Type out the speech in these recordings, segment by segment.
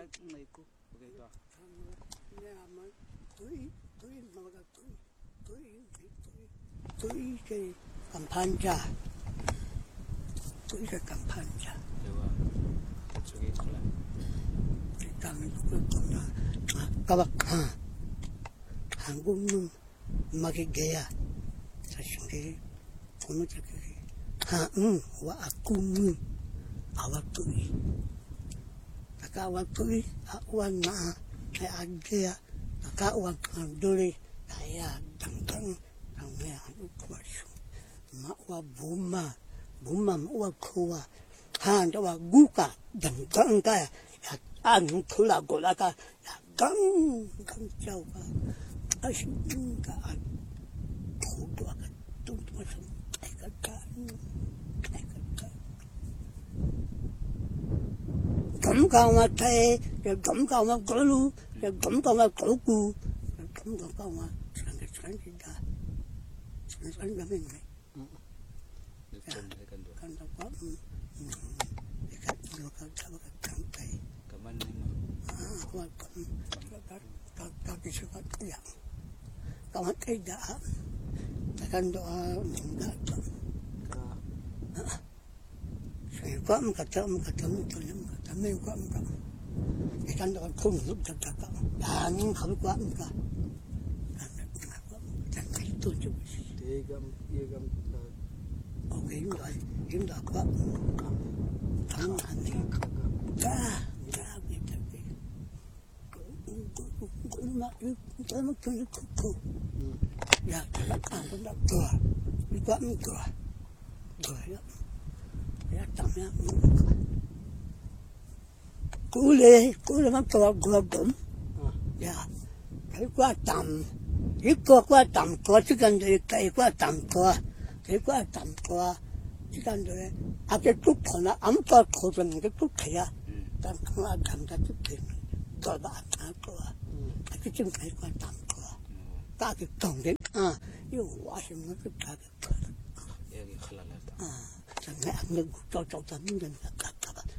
ngày cô cái đó tôi cái campagna tôi cái campagna 저기 있구나. 일단은 그거구나 까박 한국은 음악의 개야 자신들이 보면 저기 하응와 아꿈은 아와뚜이 아까 아와뚜이 아와나 아게야 아까 아와뚜이 나야 당당 당내야 누구마쇼 마와 봄마 마와 코와 한자와 구가 당당가야 야 안은 콜라골라가 야 강자가 아신가 도도가 뚱뚱해서 감가마 타에 감가마 걸루 감가마 걸고 감가마 tranquilidad tranquilamente kandawa lo kantaba kantai Kaman kwa ka kisuka ya kama kaida takando nda sai kwa mkata mutolem kata me kwa mkata ikando kun lubda taka dan khalu kwa mkata 예감 hiện đại quá thằng anh ca cũng mà tôi mới chơi cụ ya các bạn cũng đã cười đi qua mình cười đó ya tạm ya cú lê mà cười đúng ya cái qua tạm qua tạm qua chứ cần gì cái qua tạm qua chỉ cần rồi cái chút thôi là ấm cho khổ rồi cái chút kia đang không ăn thằng ta chút tiền cho bạn ăn qua cái chân phải qua tạm qua ta cái tổng đến yêu quá thì mới cái ta cái chẳng lẽ ăn được cho ta mình đừng cả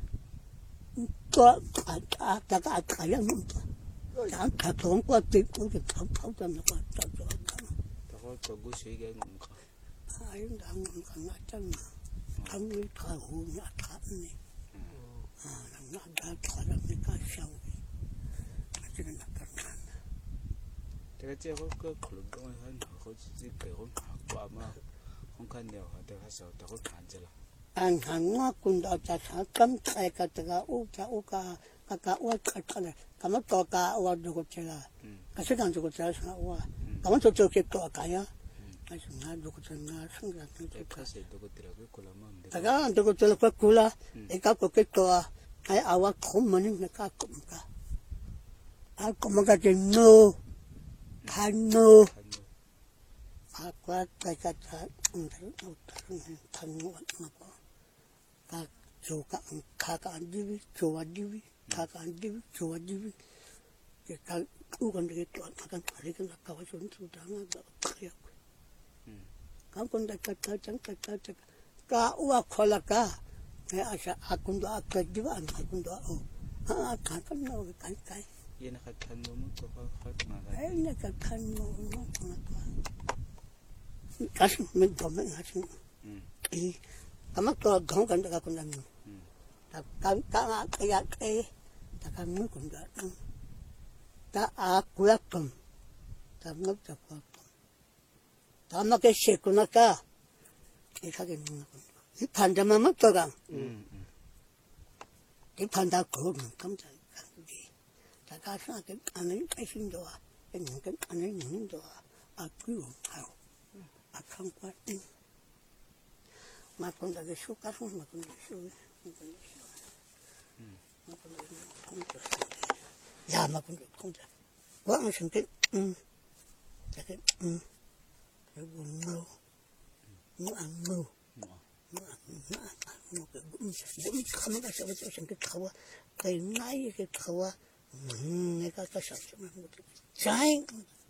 có cái lắm chẳng cả thốn qua tiền cũng được thấu cho nó qua cho có bút sĩ cái ai đang còn ngắt chân không biết thở hồn ngắt thở này ngắt đã thở là cái cá sấu cái này là cái này cái chế có khử đôi hơn họ chỉ cái hồn quả mà không cần nhiều họ đều hay sợ đều có cản chứ là anh hàng ngõ cũng đã trả trả cấm cái u cái này cái mà có cái u được cái là cái sự kiện được cái là u cái mà cho cái cái á 아주 나도 그냥 생각했는데 가서 누구더라고 콜라만 내가 누구 들고 콜라 내가 그렇게 또 아이 아와 고문은 내가 꿈가 아 꿈가 진노 단노 아과 내가 다 단노 맞고 가 조가 가가 안 되비 좋아 되비 가가 안 되비 좋아 되비 가 우건 되게 또 약간 다르게 나가서 좀 주다가 그래요 Kampung dekat ka uak kolaka asa akun doa kejuan akun doa kan no kan kai ye na khan mo to khat ma na kan no kas min to men hasin kama to gong kan ka kun nan ta ka ya ke ta kan mu kun da ta a kuakum ta mu ta 다마게 쉐꾸나까 이렇게 먹는 이 판다만 먹다가 이 판다 고는 감자 감기 다가서 그 안에 깨신도 와 있는 그 안에 있는도 아 그리고 하고 아 kan과 마콘다게 쇼가서 마콘다 쇼 야 마콘다 공자 와 무슨 게 저게 mua ăn mưu cái cũng không có sao cho cái thầu cái ngay cái thầu này cái sao trái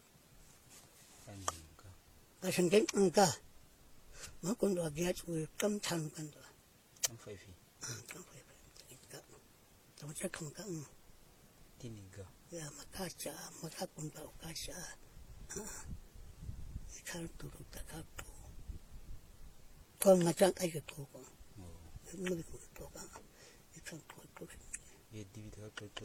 cái sinh cái cả mà con đồ kia chú cấm thằng con đồ không phải phi tao chắc không có Tininga. Ya makasha, makakumba ukasha. Ikarturu takatu. Kong ngajang ayo tuko. Nuri kutoka. Ikarturu. Ye divi takatu.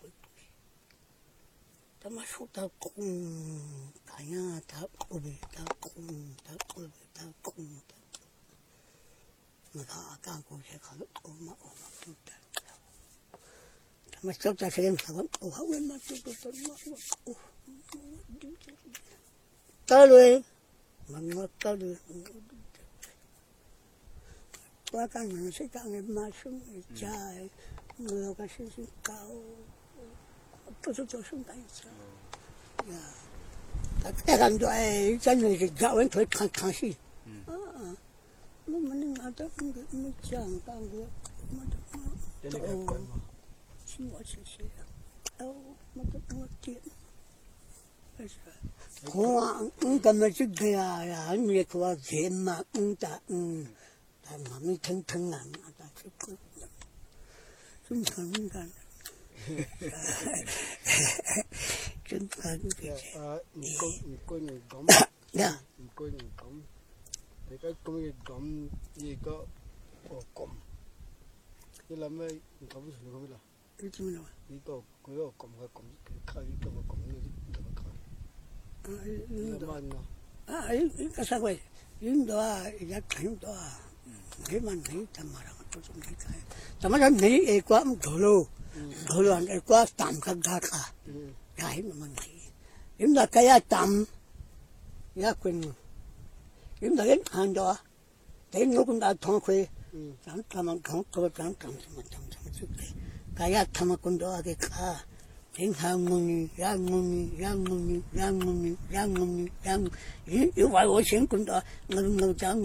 Termasuk takung, kaya takung. Maka akan aku cakap oma kita. Termasuk tak sering kawan, hawen masuk ke rumah. Tahu, mana tahu. Bahkan nasi kami masuk cai, mula kasih kau. Terus sungai cai. Ya, tapi kan tu jangan jauh tu kasih. Mana ada macam tangguh, macam semua sesuatu. Macam tiada. Kau engkau macam gaya, ni kau jema engkau, dan mami teng-tengan ada cukup. Sungkan. Sungkan. Engkau ni gam. Ya. Engkau ni gam. Dekat kau ni gam, ni kau gam. Ni lama engkau tu sudah kau lah. Itu mana? Ni kau gam, kali kau gam ni kau kali. Lama na. Ini kasar. Ini doa, ini kain doa. Memang ni tamarang tu semua kaya. Tamarang ni ekuam dulu an ekuam tam kagaka. Ya ini memang ni. Ini dah kaya tam. Ya kun. Ini dah kan anda. Tapi nukun dah thong kue. Tam tamang kau tam semua. Kaya tamakun doa ke kah. Yang muni. Ini wajib sih kun doa ngam jang.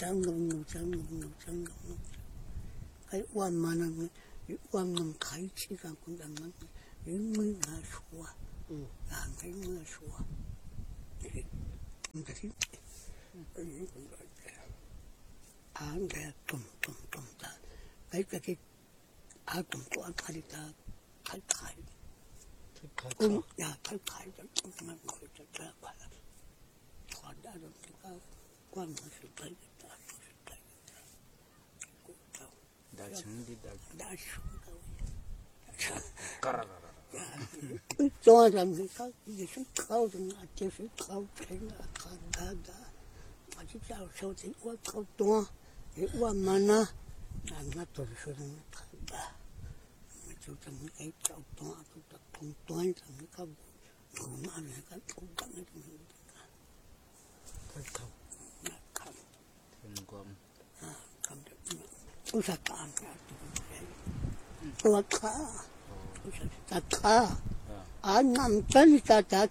Kayak wan mana ni, wan ngam kai sih kan kun jang mana. Ini nggak suah, ini nggak suah. Jadi, ini kun doa. Anda tum dah. Kayak tum kali tak kai. Ya, kai jangan cuma kau cakap apa. Ada orang cakap, kau masih baik tak. Dah cengdi dah. Dah suka. Kara. Jangan sampai kau dengan atas kau tengah kanda. Macam jauh tu kau tua, itu mana? Anak tu sudah kanda. Macam kayak jauh tua tu tak tua sampai kau rumah ni kan tukang itu. Kau. Tengok. Usahakan tu. Usahakan. Ngam cani ngam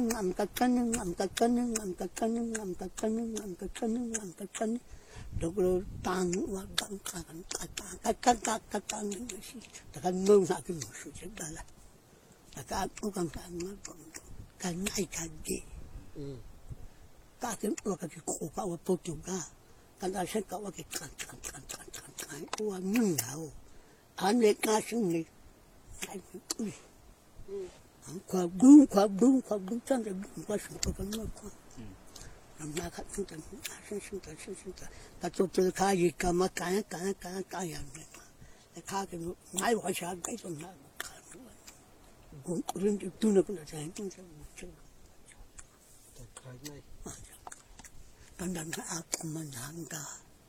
kacang. Dokter tang wagang kacang ni sih. Takkan nak masuk segala. Takkan bukan kan naik lagi. Kakin waktu kuka waktu juga. Kan asal kau waktu kan. Uang nengau. Anek kasih ni. Kau bung sampai kau suka kan aku. Nampak tu kan asyik. Kau tu kaya kama kaya ni. Kaya mai wajah kaya tu nak. Gungkurin tu nak kena cakap tu. Kali. Pandang aku menangga.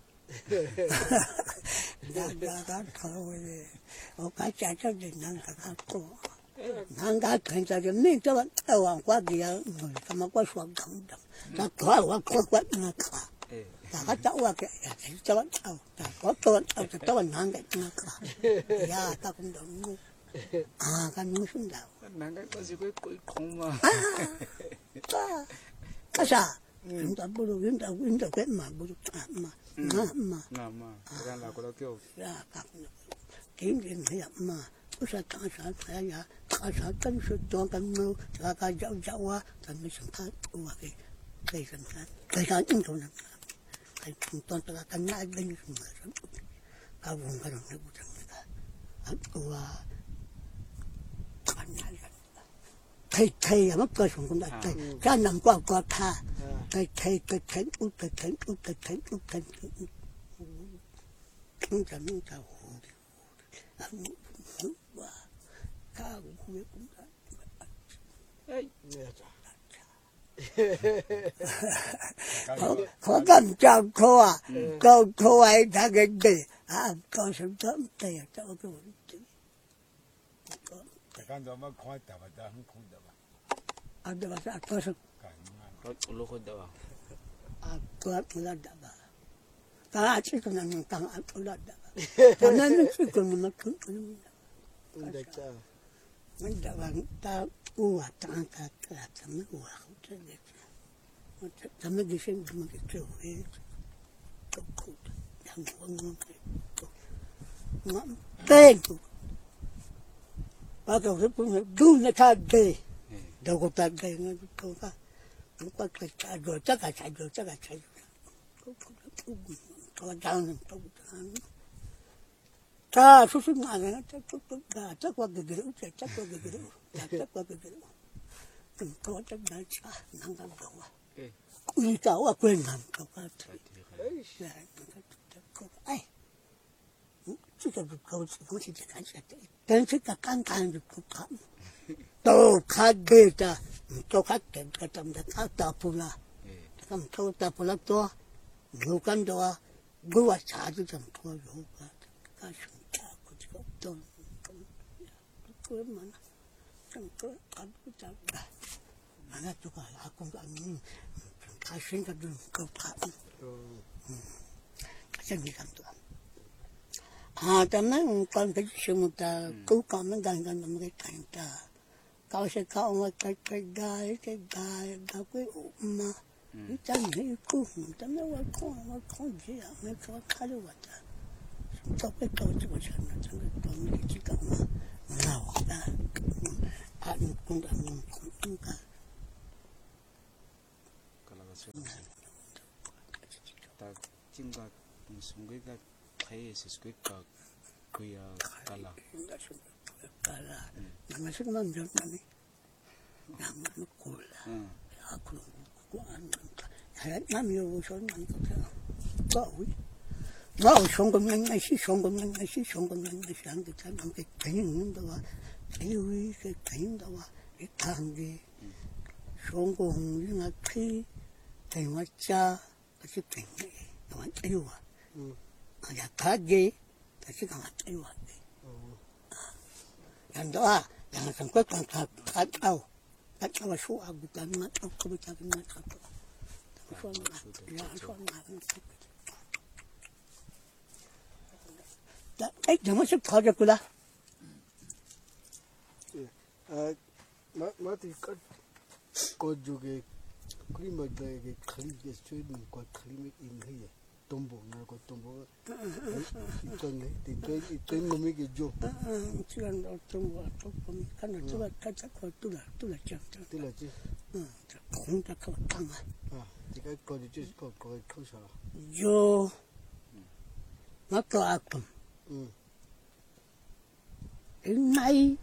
Nangga kau ni. Okai cacat di nangga aku. Nangga kerja ni cakap awak kuat dia. Sama kuat suam dang. Tak kuat nak. Tak kata awak ya. Cakap tahu. Tak kuat tahu nangga nak. Ya tak kundang. Kan musuh dah. Nangga kasih kau koma. Kasa. Minta bulu, minta kau bulu ma. Jangan lakukan kau. Ya, tak. Tinggi ni ma. Usah kasa saya, kasa kan sudah kan mau, kasa jauh, kan mesti kan uang ke, kan itu nak. Kan tuan kan nak beli semua. Kau bukan nak buat apa. Aku kan thầy mà cơ sống cũng đã thầy cha nằm qua tha thầy út thầy không chẳng những chào hồ ca cũng không biết cũng đã khó cầm chào cô ấy đã cái gì con sống thơm tè cho cái vấn đề kan do ma khoi ta ba da hu khoi da ba ada masa atas lu khoi da ba kuat mula da ba ta aci kena tang mula da ba karena itu kena makan Unda cha. Menda bang ta uwa tang ka sama uwa tu de sama gisin sama gitu kok yang ngam ten Aku pun dulu nak deh, dah aku tak deh dengan tu kan, aku kerja cakap, kau jangan, tak susah mana, cakap begitu, kau tak baca, nangkap kau, ini kau aku yang nangkap kau,这个狗子估计就看起来，但是个刚刚就不看，都看对的，都看对的，咱们看大不啦，咱们看大不啦多，有干多，不话啥子咱们多有个，干什么个这个多，个嘛呢，这个干不着的，那这个阿公讲，他现在就够看，这你看多。Teman kan semua kau kamu gangan mereka itu. Kau sekarang mereka kedai, tapi umma itu ni kau, tapi kau dia mereka kalau ada. Tapi kau cuba cakap, kau ni cakap mana ada. Aku pun tak. Kalau macam tak tinggal sungai kat kaya sesuai kat kuya kala. Kala. Masuk mana ni? Yang mana kula? Aku kuan. Hayat kami urusan mana kau? Kau songkom nasi ang kita nampak kain dawa, ayui kain dawa, ikangi, songkom yang api, kain macam kasi kain, dawan ayuwa. Ada kaji, kasi kangat ayuwa. Yang doa, yang sangkut kataw suag bukan mataw kebijakan mataw. Jangan sepakat pula. Mati kau juga kelima dari kelima student kau kelima ini tombo, nak kau tombo. Itu ngomong ke jo. Cian tombo, kan tu kata kau tu lah cak. Tu lah je. Kau tak kau tangga. Jika kau je kau salah. Jo, maka aku. Ini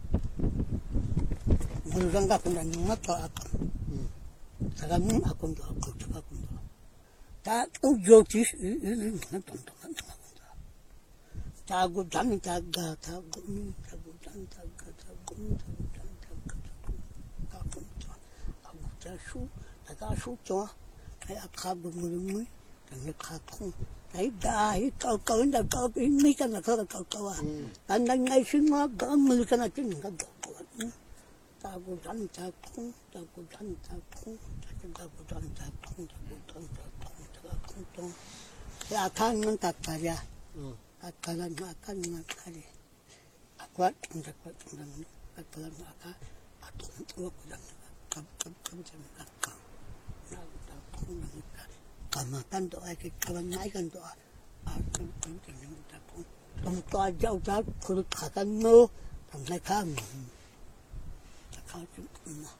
bukan aku dan maka aku. Sekarang aku tu aku cakap aku tu. Tak ujuk ini nonton. Tagu dan taga. Aku tu saya kabur mulu, dan kabur. Ay kau indah kau ini kan kau ah. Andang ay semua kamu kan aja nggak kau. Takutan. Ya akan mentak saja. Akalan. Akuat mendapat akalan maka aku dan Kamakan doa kawan naik kan doa. Aku kamu jauh kurut kakan no, sampai kamu. Kau cuma.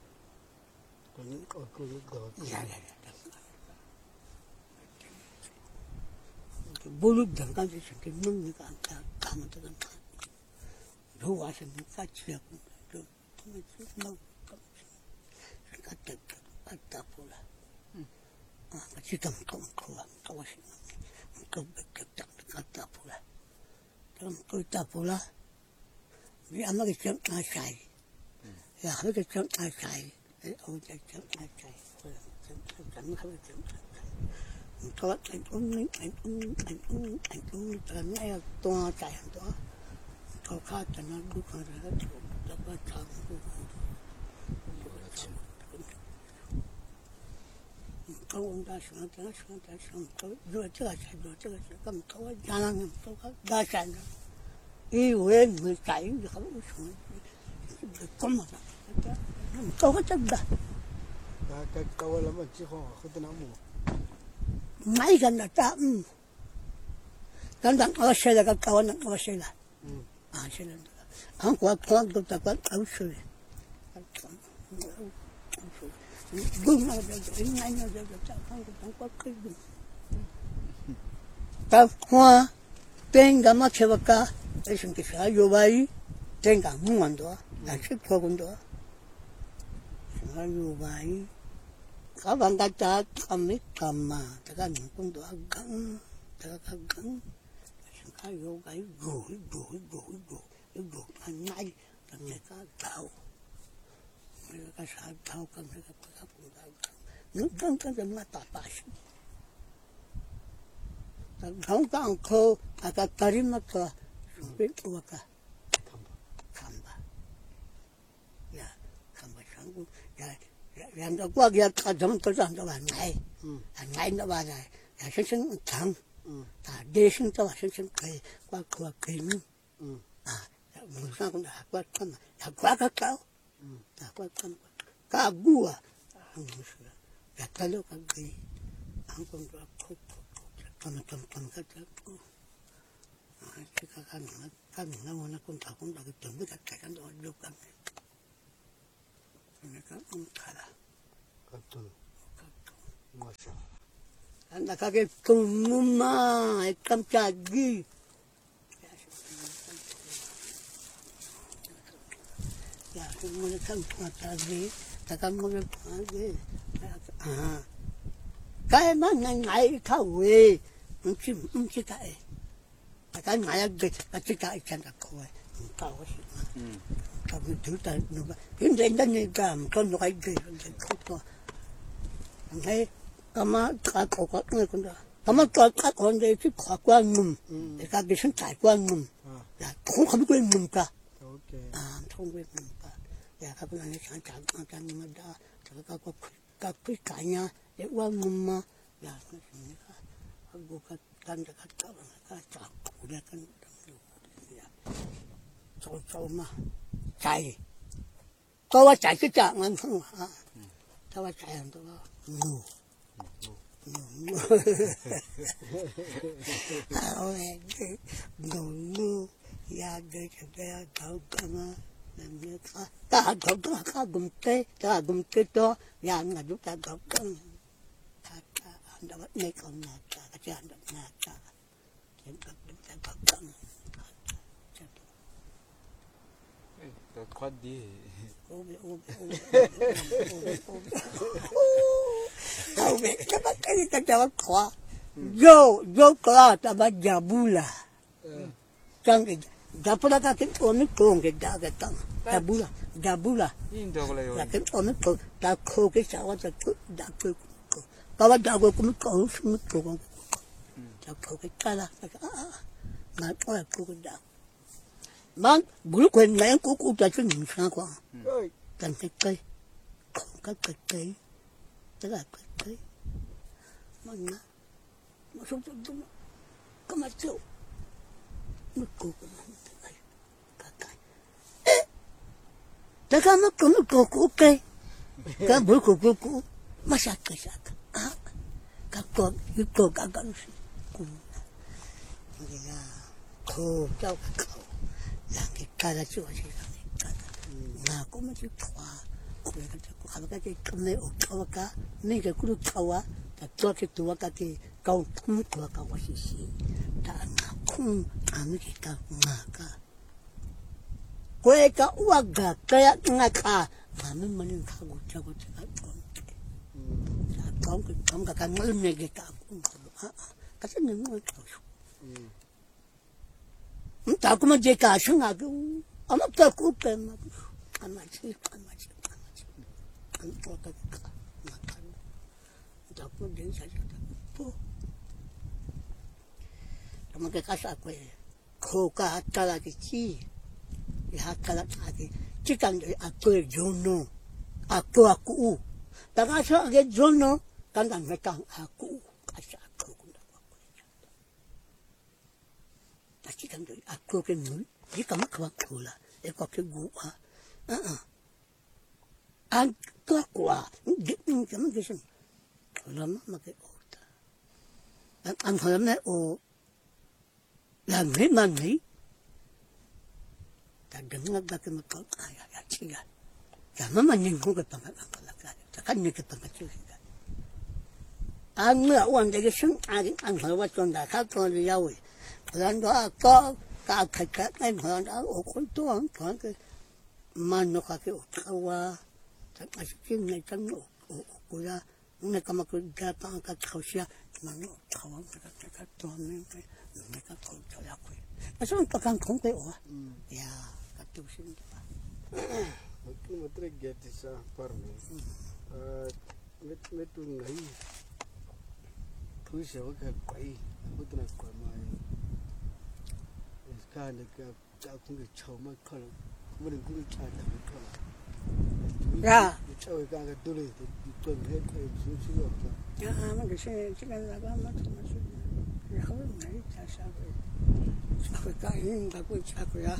Kau Ya. Bulu jangan disini mengikat kamu tu kan. Dua semua kacau. no kata pula kasi kam kuang kawasin kata pula kata pula vì anh nói cái chuyện ai xài là cái chuyện ai xài ông cái chuyện ai xài cảnh không cái chuyện có anh anh này toa chạy toa có khác cho nó cũng có rất là quan trọng ông ta sáng có rồi cái cầm thôi ra năng có đa sản yêu em người chạy thì không có mà câu hết chân đó cái câu là mình chỉ họ không thể nào mua mấy gần là ta đang ở xe là cái câu nó ở xe là xe là anh qua con tôi ta bắt ở xe gương nào để ngay nào để ta không có cái gì ta hoa tên cả mắt xe cả cái sinh cái sao vô vậy tên cả muốn ăn đó là sức thôi cũng đó sao vô vậy các bạn ta cầm ít cầm mà ta cái những con đó gắn ta cái gắn sao vô vậy gùi anh này ta nghe cái tàu cái sao tàu cái cũng ta nước cái mà ta phải ta không có ăn khô cái tari mà ta biết qua cả khamba sáng yang đó qua kia ta giống tôi rằng đó là ngày nó vào này sinh thằng ta đi sinh cho sinh cây qua cây mình sang cũng đã qua con đã qua các cháu đã qua con cá bùa đã tới lúc cái gì anh cũng đã khóc con cái cháu cái nó nó con thằng cũng đã cái chuẩn bị cái cái đó được cái này ông thà là cái tuần mà sao anh đã cái cùng mà cầm chà gì ya cũng muốn cầm chà gì ta cầm muốn cầm gì cái mà ngày thâu về không chỉ cái cái ngày cái cái chân là coi cao quá cao như thứ ta nó cái đến đây này làm con nó cái gì không có này cái mà cái cổ cái con đó cái mà cái con đấy chỉ khóa quan mồm cái cái sinh trải quan mồm là không quên mồm cả không quên mồm cả ya các bạn này sáng chẳng nhưng mà đã cái cái nhà để quan mồm mà ya cái cái kan da ka ta ka ta ku da kan so ma chai ko wa chai cái trạng anh không ha ta wa chai anh đó ngu ngu ya de cái bé tao cama làm như ta gum te to ya nga du ta tao cama đã bắt mấy con nạt cái chuyện đó nạt chuyện đó đã bắt con cái khoát đi đâu biết cái bắt khóa vô có ta bắt jabula trong cái jabula ta tính ôm nước cồn cái đó cái tông jabula là cái ôm nước cồn ta khô cái sao ta đã khô bà bắt đầu cũng có sung cổ con cháu cổ cái cá là mà có cổ cái đào mà bữa quên lấy cổ ta chứ mình sao quá cần cái cây không có cái cây tức là cái cây mà sống có mà chịu nó cổ cái tất cả nó cũng cổ cây cái bữa cổ mà sao cái sao các con các cũng khô cháu khẩu là cái cá là chưa gì là mà cũng mới thỏa cái cầm này ở thua cá mấy cái cũng thua ta cho cái thua cá cái câu cũng thua cá quá xí ta không ăn cái cá mà cá Kueka uaga kaya ngaka. Kami manin kagu jago jago kom. Kom kakak ngelem nege kagu. Kasi nemu kagu. Entah aku macam kasih aku. Amat aku pernah. Amat sih. Aku tak makan. Entah aku dia saja tak. Kamu kasih aku. Kau kata lagi sih. Ya kata lagi. Jika aku jono. Aku. Tak kasih lagi jono. Kan mereka aku. Kasih aku. Pasti kan aku ke nul, dia kamu kawan kula, aku ke gua, aku kamu kesan, kalau mama ke oda, kalau mana lagi mana, tak dengar bagai macam ayah ciga, kamu mana yang kau kepangat kan ni kepangat ciga. Anu awak jadi sen, kalau waktu anda kau lihat. Kalau aku kakak kalau aku tuang ke mana kakek utawa tak masih ni kan aku ya mereka makan jatah kat kausia mana utawa mereka tuang mereka kau cakap aku asal pakai kongke ya katu sini mungkin matre gitu sah parme metu ngai puisi awak kai betul nak kau mai kan dekat aku ke cuma kalau kemudian aku cari kalau ya cari kan ke dulu itu head susu apa ya macam saya apa macam ya kalau ni saya aku kain aku cakap ya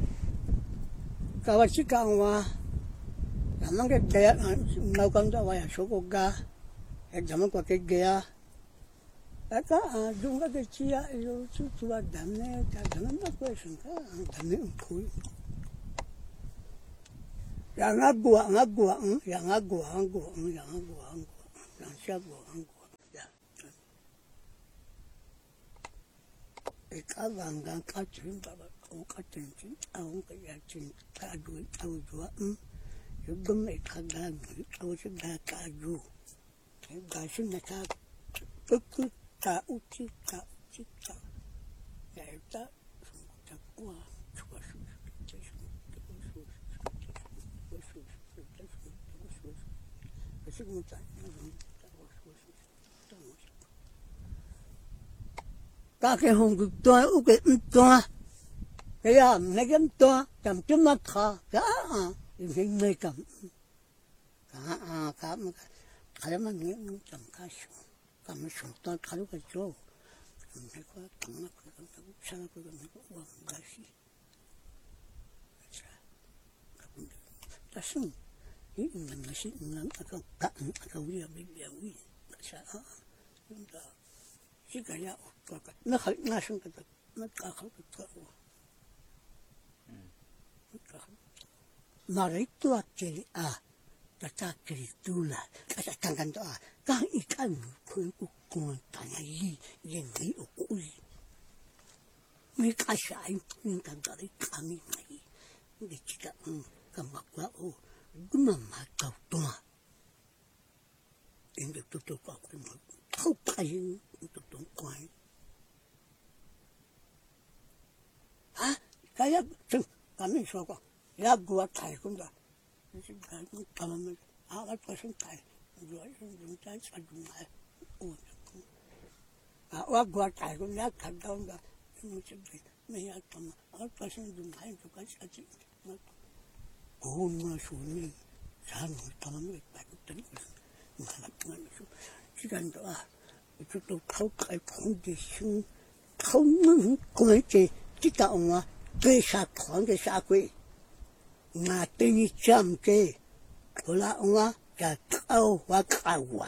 kalau sih kawan zaman kita nak kan tu awak suka zaman kau kerja Aka dunga ke cia yo tua damne ta damne ko sengka damne umpui yang agua yang siapa ya ikawan kan kacin baba ko kacin awon ka ya cin ka dua yo gumme ka ga awu da ka ju ga shin na ta tak uci, ya itu tak kuat, kakek honggu tua, uke tua, ya mereka tua, jam cuma kah, ini mereka, kamu kalau mana jam kasih. Kami sultan kalau kacau, mereka tengah kerana salah kerana uang gaji. Tasung, ini masih menang agak wia. Saya, entah, si kaya apa? Nak nasung kata, nak kakak kata. Mari tu akili tak kiri tulah, kata tangkan doa, kang ikan kuku tanya yang ni ukui. Mereka saya minta dari kami lagi, mereka kamu kau guna macam tua. Ini tutup aku kau kain tutup kain. Kayak kami suka, ya gua kain kuda. Kamu awak pasang tay, jual tay sadungai. Awak buat tay pun ya kadang dah macam ni. Maya kamu awak pasang dungai tu kan sahaja. Oh masuk sana kamu baik tadi. Malam tu, jika doa itu tu kau kai kondisi kau mungkin jika orang besar kondisi aku. Ngati jam ke pula wa ka kau wa kawa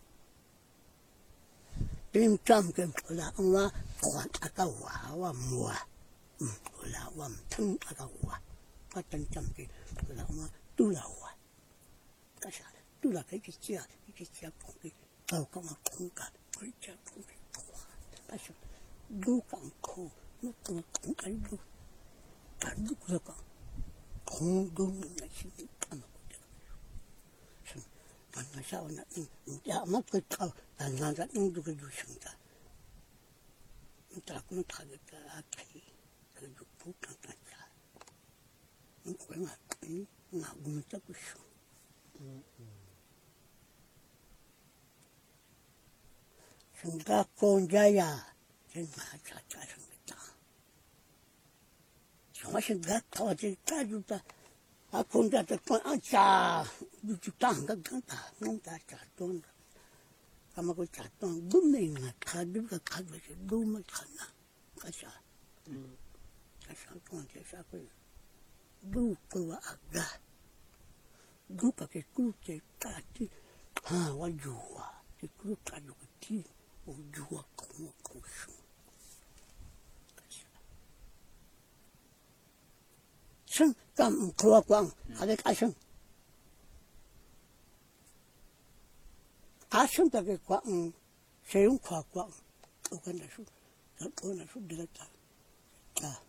tim jam ke pula wa kuat akawa wa mua pula wa teng akawa patan jam ke pula wa tulawa kasar tula ke cia pun kau kongka cia pun pasal du kang ko nu kang kai du padu ko 공동나 신이 까먹고 만나샤오나 야 막그 타 난나자 누가 주신다 따라꾸는 타겠다 앞이 그리고 북한까지 그러면 나 오늘 잡고 있어 생각 공자야 정말 자자성했다 정말 생각 터질 따주다 아 공자도 자 죽당 간다 농다 자돈 아마고 자돈 눈매나 가비가 가비지 너무 칸나 가자 가자 공자 사고 누구와 아가 누가 그 꾸게 까지 아 와주와 그 꾸게 가지고 티 오주와 고고수 승감 그와광 하게 가승 아승다게 광 세용 과광 오간다수 오나수 되겠다 자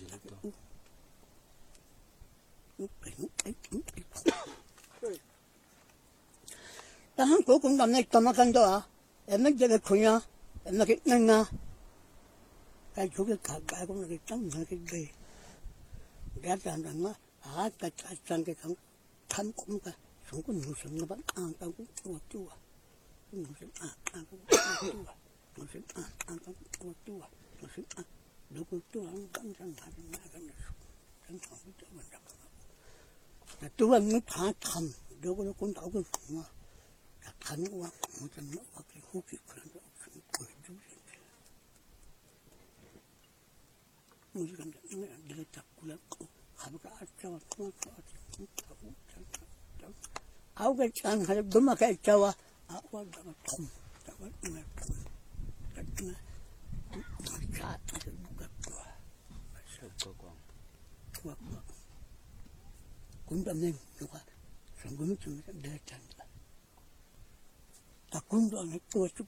나한 고공 남네 도마간다 애만 제가 그냥 애만게 능나 아 저게 가고 나게 짱 나게 돼 내가 안다나 아까 짠게 강 탄공가 성군 무슨 거 안 가고 또 무슨 가고 무슨 가고 또 무슨 누구 또안 간장 하는 나가는 수 또한 다 탐, 너거는 꼭 나오고 있구나. 다 타는 거야. 무슨 나와게 혹시 그런 거 없으면 보여주지. 무슨 내가 자꾸 잡고 가보가 아짜와 토마토 하고 아우가 짠 하려 너마가 있자와 아와 나가 톰 나가 이날 톰 자 누가 좋아 군밤내 누가 성금이 좀 내렸단다. 나 군도 안 했고